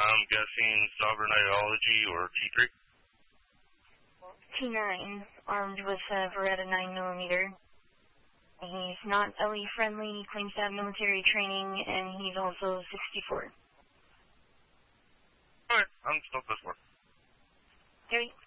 I'm guessing sovereign ideology or T3. T9, armed with a Beretta 9mm. He's not LE friendly, claims to have military training, and he's also 64. Alright, I'm still this one. Okay.